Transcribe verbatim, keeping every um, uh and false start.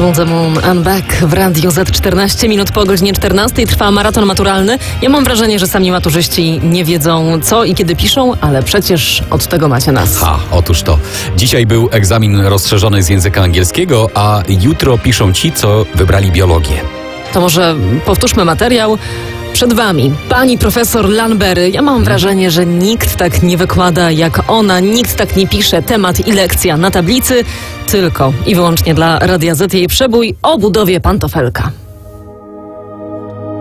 To The Moon and Back w Radiu Z. czternaście minut po godzinie czternastej trwa maraton maturalny. Ja mam wrażenie, że sami maturzyści nie wiedzą co i kiedy piszą, ale przecież od tego macie nas. Ha, otóż to. Dzisiaj był egzamin rozszerzony z języka angielskiego, a jutro piszą ci, co wybrali biologię. To może powtórzmy materiał. Przed wami pani profesor Lanbery. Ja mam wrażenie, że nikt tak nie wykłada jak ona, nikt tak nie pisze temat i lekcja na tablicy, tylko i wyłącznie dla Radia Z jej przebój o budowie pantofelka.